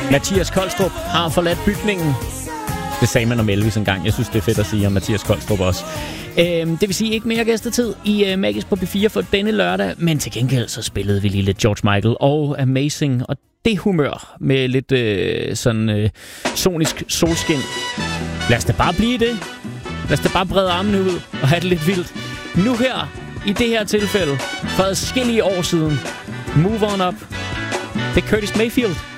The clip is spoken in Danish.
Mathias Kolstrup har forladt bygningen. Det sagde man om Elvis engang. Jeg synes, det er fedt at sige om Mathias Kolstrup også. Det vil sige ikke mere gæstetid i Magisk på P4 for denne lørdag, men til gengæld så spillede vi lige George Michael og Amazing, og det humør med lidt sonisk solskin. Lad os da bare blive det. Lad os da bare brede armene ud og have det lidt vildt. Nu her, i det her tilfælde, for adskillige år siden, Move On Up. Det er Curtis Mayfield.